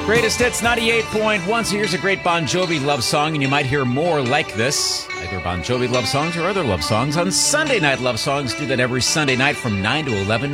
Greatest Hits 98.1. So here's a great Bon Jovi love song, and you might hear more like this. Either Bon Jovi love songs or other love songs on Sunday Night Love Songs. Do that every Sunday night from 9 to 11.